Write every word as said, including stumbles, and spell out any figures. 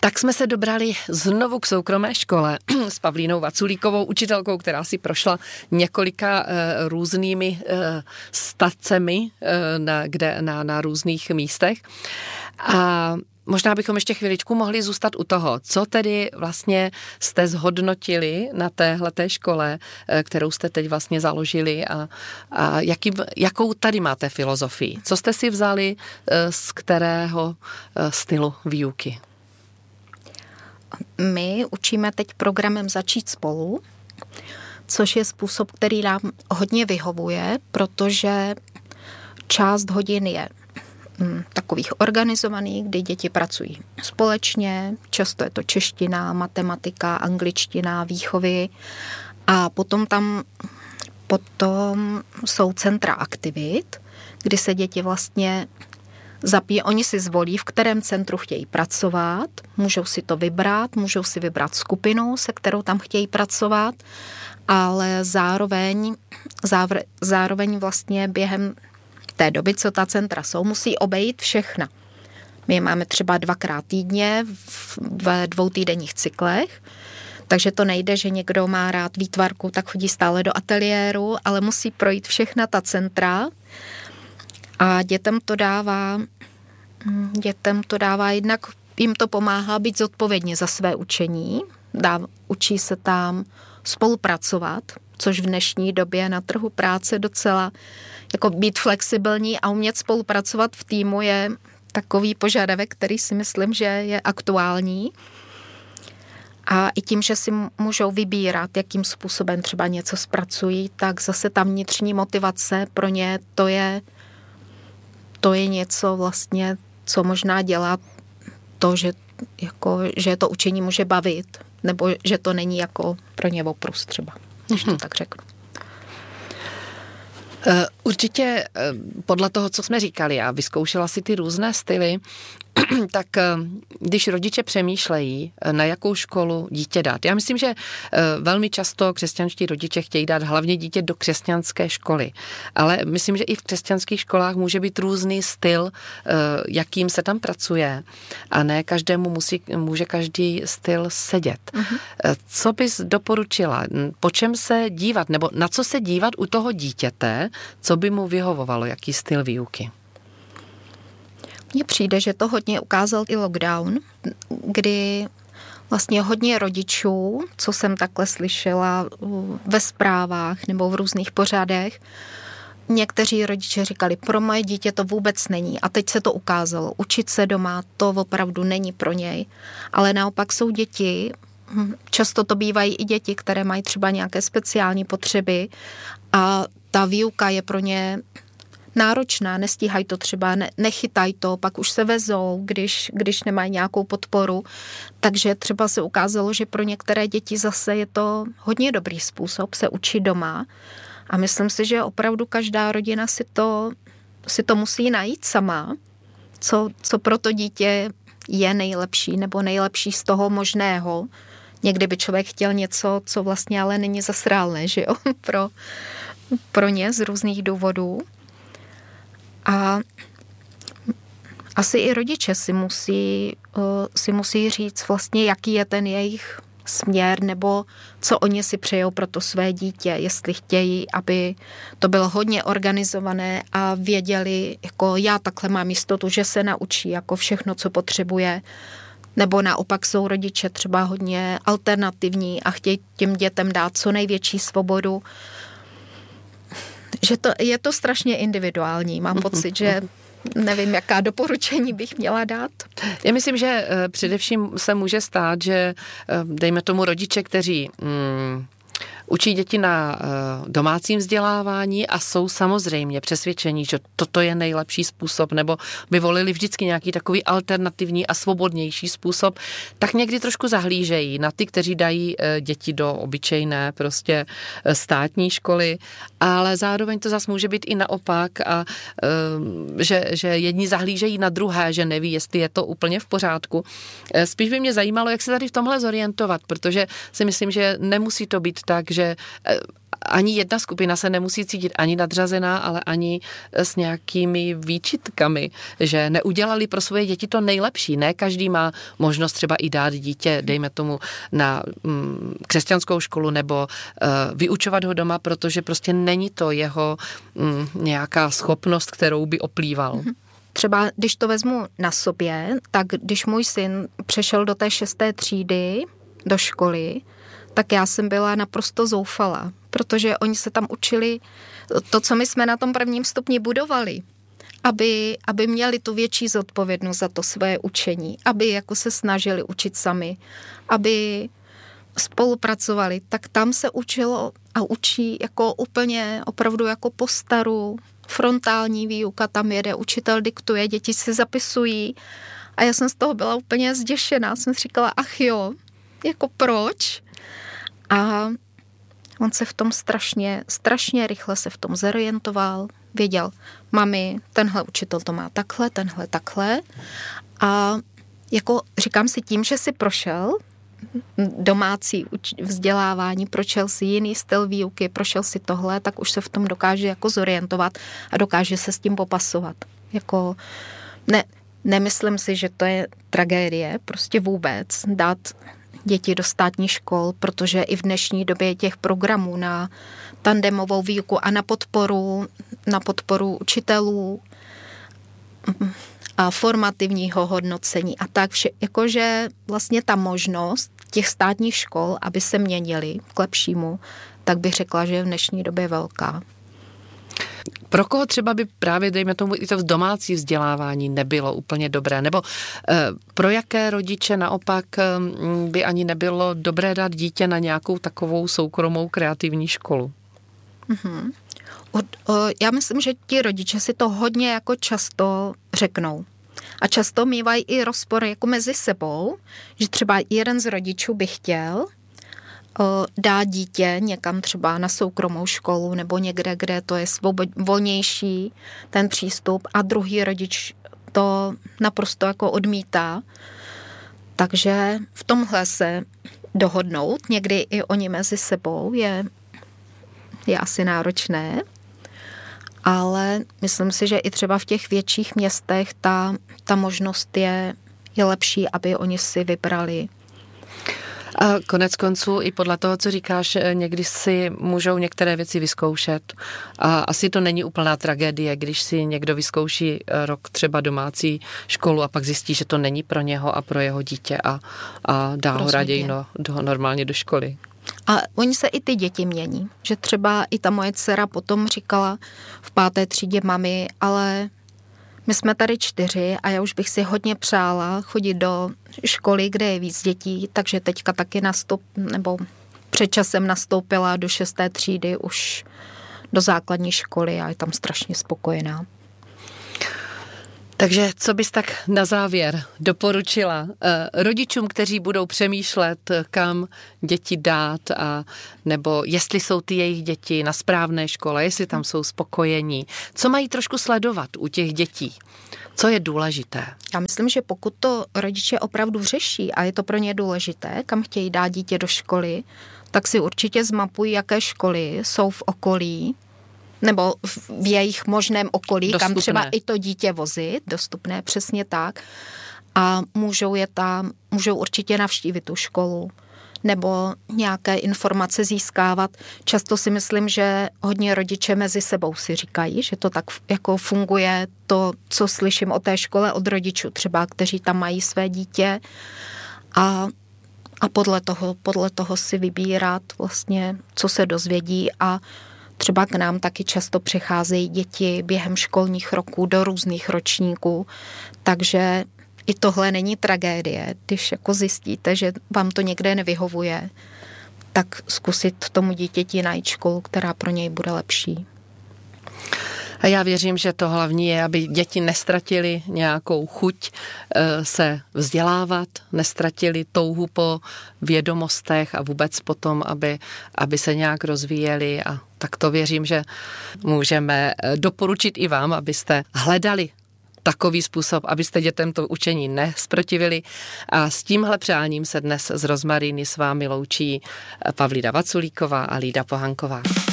Tak jsme se dobrali znovu k soukromé škole s Pavlínou Vaculíkovou, učitelkou, která si prošla několika uh, různými uh, stacemi uh, na, kde, na, na různých místech. A možná bychom ještě chviličku mohli zůstat u toho, co tedy vlastně jste zhodnotili na téhleté škole, kterou jste teď vlastně založili a, a jaký, jakou tady máte filozofii. Co jste si vzali z kterého stylu výuky? My učíme teď programem Začít spolu, což je způsob, který nám hodně vyhovuje, protože část hodin je takových organizovaných, kdy děti pracují společně, často je to čeština, matematika, angličtina, výchovy a potom tam potom jsou centra aktivit, kdy se děti vlastně zapíjí, oni si zvolí, v kterém centru chtějí pracovat, můžou si to vybrat, můžou si vybrat skupinu, se kterou tam chtějí pracovat, ale zároveň, závr, zároveň vlastně během té doby, co ta centra jsou, musí obejít všechna. My je máme třeba dvakrát týdně ve dvou týdenních cyklech, takže to nejde, že někdo má rád výtvarku, tak chodí stále do ateliéru, ale musí projít všechna ta centra a dětem to dává, dětem to dává jednak, jim to pomáhá být zodpovědně za své učení, dá, učí se tam spolupracovat, což v dnešní době na trhu práce docela jako být flexibilní a umět spolupracovat v týmu je takový požadavek, který si myslím, že je aktuální. A i tím, že si můžou vybírat, jakým způsobem třeba něco zpracují, tak zase ta vnitřní motivace pro ně to je, to je něco vlastně, co možná dělá to, že, jako, že to učení může bavit, nebo že to není jako pro ně oprus třeba, když to tak řeknu. Určitě podle toho, co jsme říkali a vyzkoušela si ty různé styly, tak když rodiče přemýšlejí, na jakou školu dítě dát. Já myslím, že velmi často křesťanští rodiče chtějí dát hlavně dítě do křesťanské školy, ale myslím, že i v křesťanských školách může být různý styl, jakým se tam pracuje a ne každému musí, může každý styl sedět. Uh-huh. Co bys doporučila? Po čem se dívat, nebo na co se dívat u toho dítěte, co by mu vyhovovalo, jaký styl výuky? Mně přijde, že to hodně ukázal i lockdown, kdy vlastně hodně rodičů, co jsem takhle slyšela ve zprávách nebo v různých pořadech, někteří rodiče říkali, pro moje dítě to vůbec není a teď se to ukázalo. Učit se doma, to opravdu není pro něj, ale naopak jsou děti, často to bývají i děti, které mají třeba nějaké speciální potřeby a ta výuka je pro ně náročná, nestíhají to třeba, ne, nechytají to, pak už se vezou, když, když nemají nějakou podporu. Takže třeba se ukázalo, že pro některé děti zase je to hodně dobrý způsob se učit doma. A myslím si, že opravdu každá rodina si to, si to musí najít sama, co, co pro to dítě je nejlepší nebo nejlepší z toho možného. Někdy by člověk chtěl něco, co vlastně ale není zas reálné, že jo, pro, pro ně z různých důvodů. A asi i rodiče si musí, si musí říct vlastně, jaký je ten jejich směr, nebo co oni si přejou pro to své dítě, jestli chtějí, aby to bylo hodně organizované a věděli, jako já takhle mám jistotu, že se naučí jako všechno, co potřebuje, nebo naopak jsou rodiče třeba hodně alternativní a chtějí těm dětem dát co největší svobodu. Že to, je to strašně individuální. Mám pocit, že nevím, jaká doporučení bych měla dát. Já myslím, že především se může stát, že dejme tomu rodiče, kteří mm, učí děti na uh, domácím vzdělávání a jsou samozřejmě přesvědčení, že toto je nejlepší způsob, nebo by volili vždycky nějaký takový alternativní a svobodnější způsob, tak někdy trošku zahlížejí na ty, kteří dají uh, děti do obyčejné prostě uh, státní školy, ale zároveň to zas může být i naopak a uh, že, že jedni zahlížejí na druhé, že neví, jestli je to úplně v pořádku. Uh, spíš by mě zajímalo, jak se tady v tomhle zorientovat, protože si myslím, že nemusí to být tak, že ani jedna skupina se nemusí cítit ani nadřazená, ale ani s nějakými výčitkami, že neudělali pro svoje děti to nejlepší. Ne každý má možnost třeba i dát dítě, dejme tomu, na mm, křesťanskou školu nebo uh, vyučovat ho doma, protože prostě není to jeho mm, nějaká schopnost, kterou by oplýval. Mm-hmm. Třeba když to vezmu na sobě, tak když můj syn přešel do té šesté třídy do školy, tak já jsem byla naprosto zoufalá, protože oni se tam učili to, co my jsme na tom prvním stupni budovali, aby, aby měli tu větší zodpovědnost za to své učení, aby jako se snažili učit sami, aby spolupracovali, tak tam se učilo a učí jako úplně opravdu jako po staru, frontální výuka tam jede, učitel diktuje, děti si zapisují a já jsem z toho byla úplně zděšená, jsem si říkala, ach jo, jako proč? A on se v tom strašně, strašně rychle se v tom zorientoval, věděl, mami, tenhle učitel to má takhle, tenhle takhle a jako říkám si tím, že si prošel domácí vzdělávání, prošel si jiný styl výuky, prošel si tohle, tak už se v tom dokáže jako zorientovat a dokáže se s tím popasovat. Jako ne, nemyslím si, že to je tragédie, prostě vůbec dát děti do státních škol, protože i v dnešní době těch programů na tandemovou výuku a na podporu, na podporu učitelů a formativního hodnocení a tak vše, jakože vlastně ta možnost těch státních škol, aby se měnily k lepšímu, tak bych řekla, že je v dnešní době velká. Pro koho třeba by právě, dejme tomu, i to domácí vzdělávání nebylo úplně dobré? Nebo eh, pro jaké rodiče naopak eh, by ani nebylo dobré dát dítě na nějakou takovou soukromou kreativní školu? Mm-hmm. Od, o, já myslím, že ti rodiče si to hodně jako často řeknou. A často mývají i rozpor jako mezi sebou, že třeba jeden z rodičů by chtěl o, dát dítě někam třeba na soukromou školu nebo někde, kde to je svobod, volnější ten přístup a druhý rodič to naprosto jako odmítá. Takže v tomhle se dohodnout někdy i oni mezi sebou je, je asi náročné. Ale myslím si, že i třeba v těch větších městech ta, ta možnost je, je lepší, aby oni si vybrali. A konec konců i podle toho, co říkáš, někdy si můžou některé věci vyzkoušet a asi to není úplná tragédie, když si někdo vyzkouší rok třeba domácí školu a pak zjistí, že to není pro něho a pro jeho dítě a, a dá Rozhodně. ho raději no, do, normálně do školy. A oni se i ty děti mění, že třeba i ta moje dcera potom říkala v páté třídě mami, ale my jsme tady čtyři a já už bych si hodně přála chodit do školy, kde je víc dětí, takže teďka taky nastup, nebo před časem nastoupila do šesté třídy už do základní školy a je tam strašně spokojená. Takže co bys tak na závěr doporučila eh, rodičům, kteří budou přemýšlet, kam děti dát, a, nebo jestli jsou ty jejich děti na správné škole, jestli tam jsou spokojení. Co mají trošku sledovat u těch dětí? Co je důležité? Já myslím, že pokud to rodiče opravdu řeší a je to pro ně důležité, kam chtějí dát dítě do školy, tak si určitě zmapují, jaké školy jsou v okolí, nebo v jejich možném okolí, dostupné. Kam třeba i to dítě vozit, dostupné, přesně tak. A můžou je tam, můžou určitě navštívit tu školu, nebo nějaké informace získávat. Často si myslím, že hodně rodiče mezi sebou si říkají, že to tak jako funguje, to, co slyším o té škole od rodičů třeba, kteří tam mají své dítě a, a podle toho, podle toho si vybírat vlastně, co se dozvědí a třeba k nám taky často přicházejí děti během školních roků do různých ročníků, takže i tohle není tragédie. Když jako zjistíte, že vám to někde nevyhovuje, tak zkusit tomu dítěti najít školu, která pro něj bude lepší. A já věřím, že to hlavní je, aby děti nestratili nějakou chuť se vzdělávat, nestratili touhu po vědomostech a vůbec potom, aby, aby se nějak rozvíjeli. A tak to věřím, že můžeme doporučit i vám, abyste hledali takový způsob, abyste dětem to učení nesprotivili. A s tímhle přáním se dnes z Rozmaríny s vámi loučí Pavlína Vaculíková a Lída Pohanková.